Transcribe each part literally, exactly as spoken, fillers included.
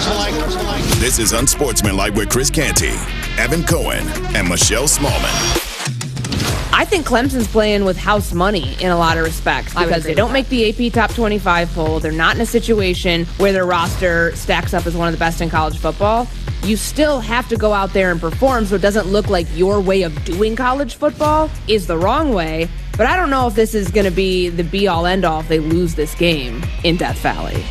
This is Unsportsmanlike with Chris Canty, Evan Cohen, and Michelle Smallman. I think Clemson's playing with house money in a lot of respects because they don't make the A P Top twenty-five poll. They're not in a situation where their roster stacks up as one of the best in college football. You still have to go out there and perform so it doesn't look like your way of doing college football is the wrong way. But I don't know if this is going to be the be-all, end-all if they lose this game in Death Valley.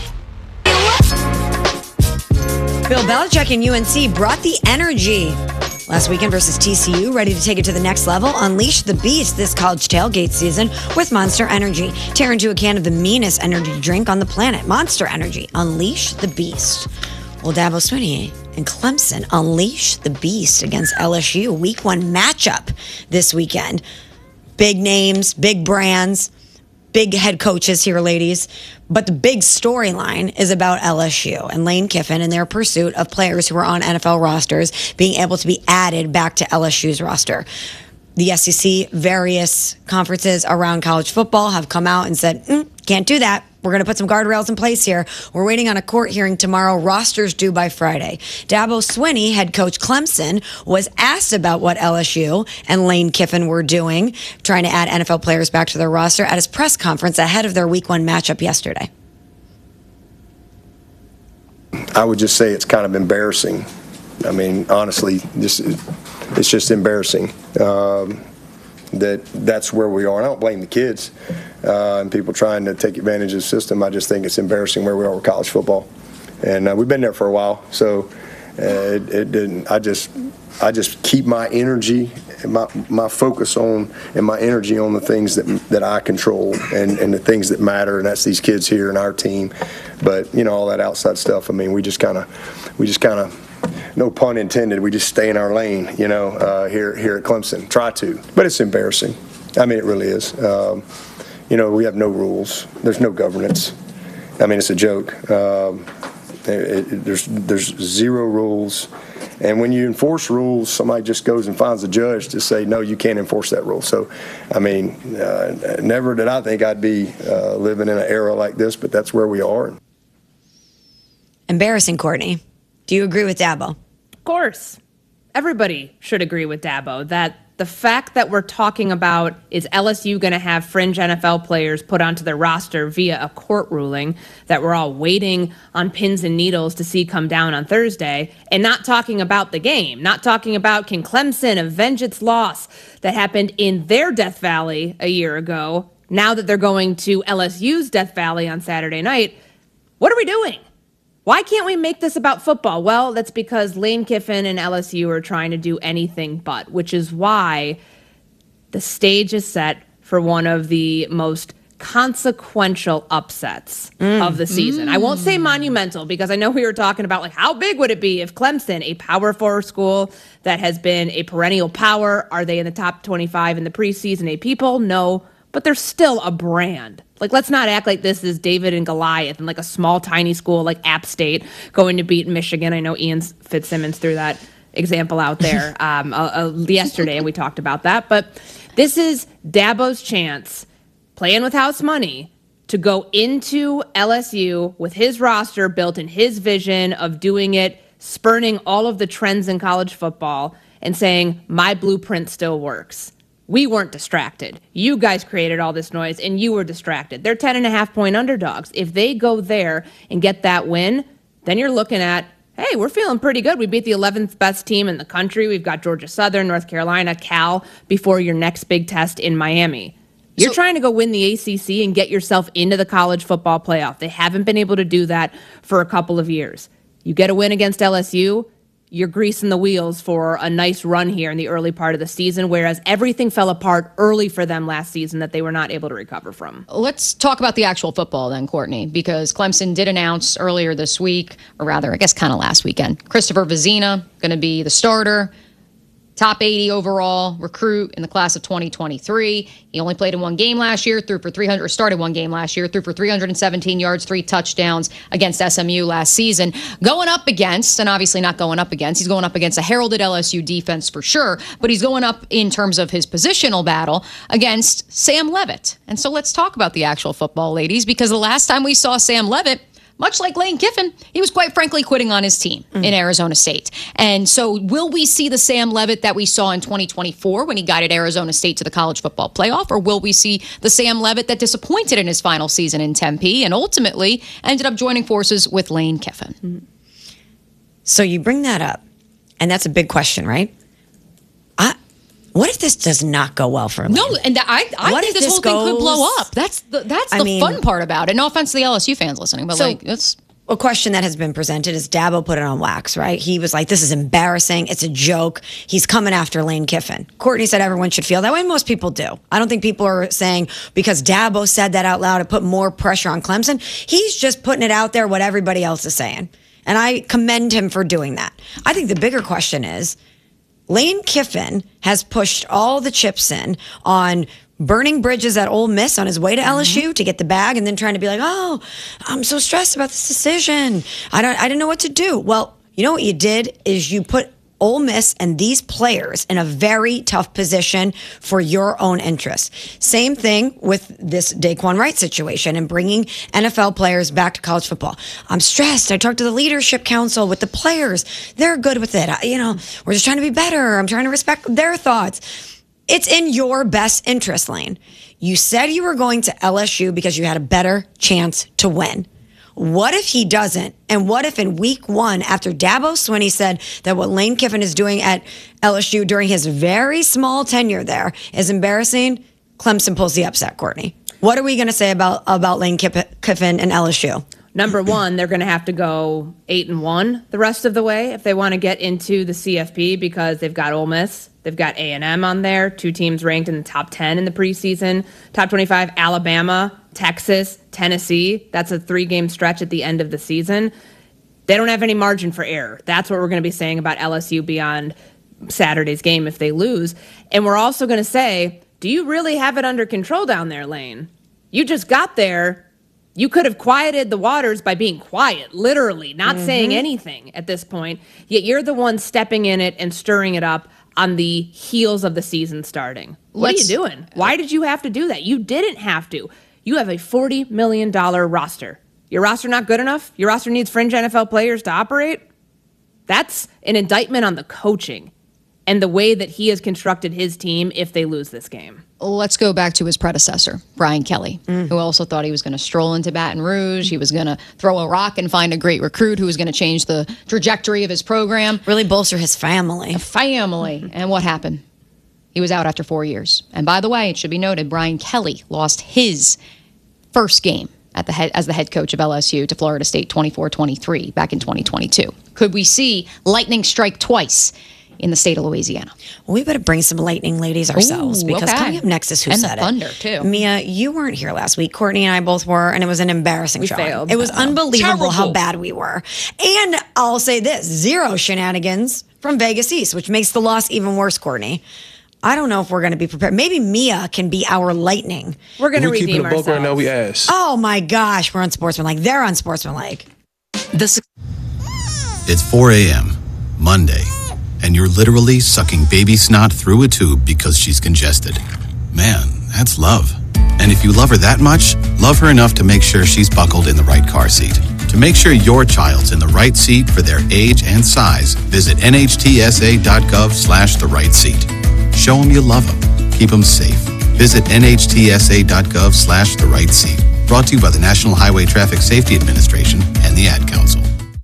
Bill Belichick and U N C brought the energy last weekend versus T C U, ready to take it to the next level. Unleash the beast this college tailgate season with Monster Energy. Tear into a can of the meanest energy drink on the planet. Monster Energy. Unleash the beast. Well, Dabo Swinney and Clemson unleash the beast against L S U. Week one matchup this weekend. Big names, big brands, big head coaches here, ladies. But the big storyline is about L S U and Lane Kiffin and their pursuit of players who are on N F L rosters being able to be added back to L S U's roster. The S E C, various conferences around college football have come out and said, mm, can't do that. We're going to put some guardrails in place here. We're waiting on a court hearing tomorrow. Rosters due by Friday. Dabo Swinney, head coach Clemson, was asked about what L S U and Lane Kiffin were doing, trying to add N F L players back to their roster at his press conference ahead of their week one matchup yesterday. I would just say it's kind of embarrassing. I mean, honestly, this it's just embarrassing. Um, that that's where we are. And I don't blame the kids uh, and people trying to take advantage of the system. I just think it's embarrassing where we are with college football. And uh, we've been there for a while, so uh, it, it didn't. I just I just keep my energy, and my my focus on and my energy on the things that that I control and, and the things that matter, and that's these kids here and our team. But you know, all that outside stuff. I mean, we just kind of we just kind of. No pun intended. We just stay in our lane, you know, uh, here here at Clemson. Try to, but it's embarrassing. I mean, it really is. Um, you know, we have no rules. There's no governance. I mean, it's a joke. Um, it, it, there's there's zero rules, and when you enforce rules, somebody just goes and finds a judge to say, no, you can't enforce that rule. So, I mean, uh, never did I think I'd be uh, living in an era like this, but that's where we are. Embarrassing, Courtney. Do you agree with Dabo? Of course. Everybody should agree with Dabo that the fact that we're talking about is L S U going to have fringe N F L players put onto their roster via a court ruling that we're all waiting on pins and needles to see come down on Thursday, and not talking about the game, not talking about can Clemson avenge its loss that happened in their Death Valley a year ago, now that they're going to L S U's Death Valley on Saturday night. What are we doing? Why can't we make this about football? Well, that's because Lane Kiffin and L S U are trying to do anything but, which is why the stage is set for one of the most consequential upsets mm. of the season. Mm. I won't say monumental because I know we were talking about like how big would it be if Clemson, a Power Four school that has been a perennial power, are they in the top twenty-five in the preseason A P poll? No, but they're still a brand. Like, let's not act like this is David and Goliath and like a small, tiny school like App State going to beat Michigan. I know Ian Fitzsimmons threw that example out there um, uh, uh, yesterday, and we talked about that. But this is Dabo's chance, playing with house money, to go into L S U with his roster built in his vision of doing it, spurning all of the trends in college football, and saying, my blueprint still works. We weren't distracted. You guys created all this noise, and you were distracted. They're ten and a half point underdogs. If they go there and get that win, then you're looking at, hey, we're feeling pretty good. We beat the eleventh best team in the country. We've got Georgia Southern, North Carolina, Cal before your next big test in Miami. You're so, trying to go win the A C C and get yourself into the college football playoff. They haven't been able to do that for a couple of years. You get a win against L S U, you're greasing the wheels for a nice run here in the early part of the season, whereas everything fell apart early for them last season that they were not able to recover from. Let's talk about the actual football then, Courtney, because Clemson did announce earlier this week, or rather, I guess kind of last weekend, Christopher Vezina going to be the starter. Top eighty overall recruit in the class of twenty twenty-three. He only played in one game last year, threw for three hundred, or started one game last year, threw for three hundred seventeen yards, three touchdowns against S M U last season. Going up against, and obviously not going up against, he's going up against a heralded L S U defense for sure, but he's going up in terms of his positional battle against Sam Leavitt. And so let's talk about the actual football, ladies, because the last time we saw Sam Leavitt, much like Lane Kiffin, he was quite frankly quitting on his team mm. in Arizona State. And so will we see the Sam Leavitt that we saw in twenty twenty-four when he guided Arizona State to the college football playoff? Or will we see the Sam Leavitt that disappointed in his final season in Tempe and ultimately ended up joining forces with Lane Kiffin? Mm. So you bring that up, and that's a big question, right? I, what if this does not go well for Lane? No, and I, I what think this, this whole goes, thing could blow up. That's the that's the I mean, fun part about it. No offense to the L S U fans listening, but so, like it's a question that has been presented is Dabo put it on wax, right? He was like, "This is embarrassing. It's a joke. He's coming after Lane Kiffin." Courtney said everyone should feel that way. Most people do. I don't think people are saying because Dabo said that out loud to put more pressure on Clemson. He's just putting it out there what everybody else is saying, and I commend him for doing that. I think the bigger question is, Lane Kiffin has pushed all the chips in on burning bridges at Ole Miss on his way to L S U mm-hmm. to get the bag, and then trying to be like, "Oh, I'm so stressed about this decision. I don't, I didn't know what to do." Well, you know what you did is you put Ole Miss and these players in a very tough position for your own interests. Same thing with this Daquan Wright situation and bringing N F L players back to college football. I'm stressed. I talked to the leadership council with the players. They're good with it. I, you know, we're just trying to be better. I'm trying to respect their thoughts. It's in your best interest, Lane. You said you were going to L S U because you had a better chance to win. What if he doesn't? And what if in week one, after Dabo Swinney said that what Lane Kiffin is doing at L S U during his very small tenure there is embarrassing, Clemson pulls the upset, Courtney? What are we going to say about, about Lane Kiffin and L S U? Number one, they're going to have to go eight and one the rest of the way if they want to get into the C F P because they've got Ole Miss, they've got A and M on there, two teams ranked in the top ten in the preseason, top twenty-five, Alabama, Texas, Tennessee. That's a three-game stretch at the end of the season. They don't have any margin for error. That's what we're going to be saying about L S U beyond Saturday's game if they lose. And we're also going to say, do you really have it under control down there, Lane? You just got there. You could have quieted the waters by being quiet, literally, not mm-hmm. saying anything at this point. Yet you're the one stepping in it and stirring it up on the heels of the season starting. What Let's, are you doing? Why did you have to do that? You didn't have to. You have a forty million dollars roster. Your roster not good enough? Your roster needs fringe N F L players to operate? That's an indictment on the coaching and the way that he has constructed his team if they lose this game. Let's go back to his predecessor, Brian Kelly, mm. who also thought he was going to stroll into Baton Rouge. He was going to throw a rock and find a great recruit who was going to change the trajectory of his program. Really bolster his family. A family. And what happened? He was out after four years. And by the way, it should be noted, Brian Kelly lost his first game at the head, as the head coach of L S U to Florida State twenty-four twenty-three back in twenty twenty-two. Could we see lightning strike twice in the state of Louisiana? Well, we better bring some lightning ladies ourselves. Ooh, because okay. coming up next is Who and Said the thunder, It. too. Mia, you weren't here last week. Courtney and I both were, and it was an embarrassing we show. Failed. It was oh. unbelievable Terrible. how bad we were. And I'll say this, zero shenanigans from Vegas East, which makes the loss even worse, Courtney. I don't know if we're going to be prepared. Maybe Mia can be our lightning. We're going to we redeem keep it a book ourselves. Right now, we ask. Oh my gosh, we're unsportsmanlike. They're unsportsmanlike. This. It's four a.m. Monday, and you're literally sucking baby snot through a tube because she's congested. Man, that's love. And if you love her that much, love her enough to make sure she's buckled in the right car seat. To make sure your child's in the right seat for their age and size, visit nhtsa.gov slash the right seat. Show them you love them. Keep them safe. Visit nhtsa.gov slash the right seat. Brought to you by the National Highway Traffic Safety Administration and the Ad Council.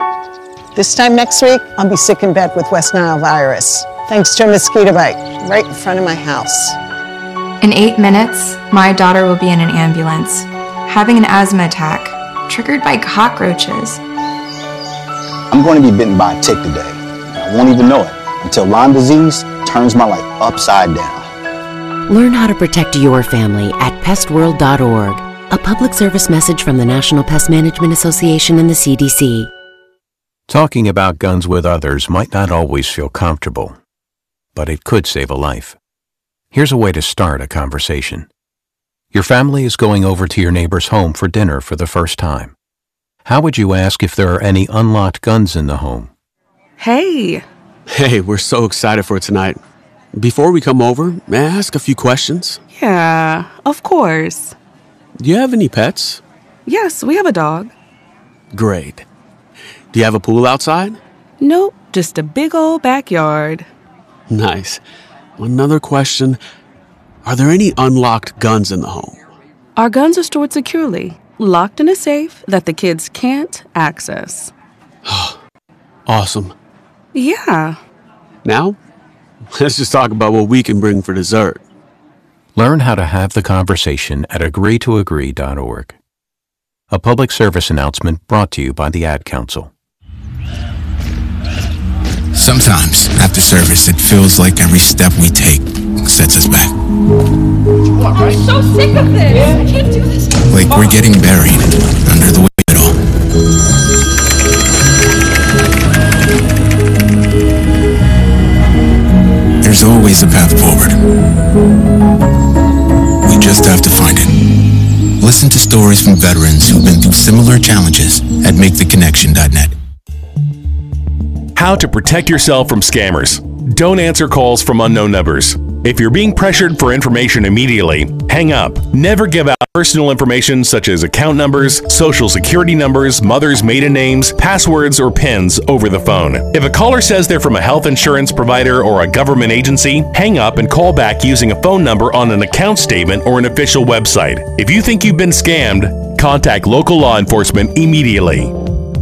This time next week, I'll be sick in bed with West Nile virus, thanks to a mosquito bite right in front of my house. In eight minutes, my daughter will be in an ambulance, having an asthma attack, triggered by cockroaches. I'm going to be bitten by a tick today, and I won't even know it until Lyme disease turns my life upside down. Learn how to protect your family at pest world dot org, a public service message from the National Pest Management Association and the C D C. Talking about guns with others might not always feel comfortable, but it could save a life. Here's a way to start a conversation. Your family is going over to your neighbor's home for dinner for the first time. How would you ask if there are any unlocked guns in the home? Hey! Hey, we're so excited for tonight. Before we come over, may I ask a few questions? Yeah, of course. Do you have any pets? Yes, we have a dog. Great. Do you have a pool outside? Nope, just a big old backyard. Nice. Another question. Are there any unlocked guns in the home? Our guns are stored securely, locked in a safe that the kids can't access. Awesome. Yeah. Now, let's just talk about what we can bring for dessert. Learn how to have the conversation at agree to agree dot org. A public service announcement brought to you by the Ad Council. Sometimes, after service, it feels like every step we take sets us back. I'm so sick of this. I can't do this. Like we're getting buried under the weight of it all. There's always a path forward. We just have to find it. Listen to stories from veterans who've been through similar challenges at make the connection dot net. How to protect yourself from scammers. Don't answer calls from unknown numbers. If you're being pressured for information immediately, hang up. Never give out personal information such as account numbers, social security numbers, mother's maiden names, passwords, or PINs over the phone. If a caller says they're from a health insurance provider or a government agency, hang up and call back using a phone number on an account statement or an official website. If you think you've been scammed, contact local law enforcement immediately.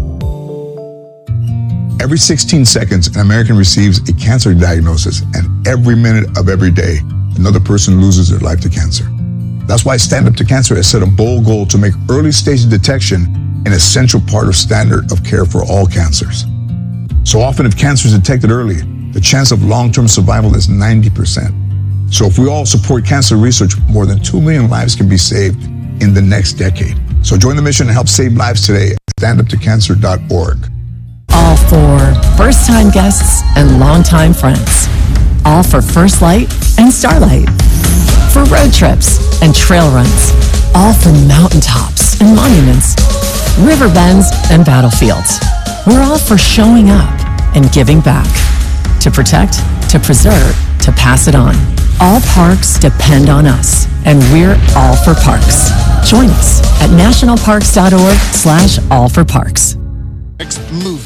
Every sixteen seconds, an American receives a cancer diagnosis, and every minute of every day, another person loses their life to cancer. That's why Stand Up to Cancer has set a bold goal to make early stage detection an essential part of standard of care for all cancers. So often, if cancer is detected early, the chance of long-term survival is ninety percent. So if we all support cancer research, more than two million lives can be saved in the next decade. So join the mission and help save lives today at stand up to cancer dot org. All for first-time guests and longtime friends. All for First Light and Starlight. For road trips and trail runs. All for mountaintops and monuments. River bends and battlefields. We're all for showing up and giving back. To protect, to preserve, to pass it on. All parks depend on us, and we're all for parks. Join us at national parks dot org slash all for parks. Next move.